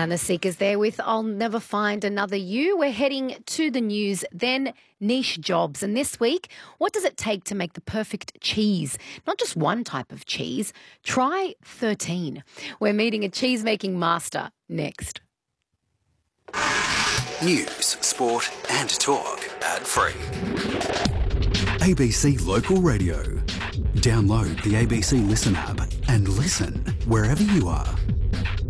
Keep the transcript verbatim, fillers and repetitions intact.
And the Seekers there with I'll Never Find Another You. We're heading to the news, then niche jobs. And this week, what does it take to make the perfect cheese? Not just one type of cheese. Try thirteen. We're meeting a cheese-making master next. News, sport and talk ad-free. A B C Local Radio. Download the A B C Listen app and listen wherever you are.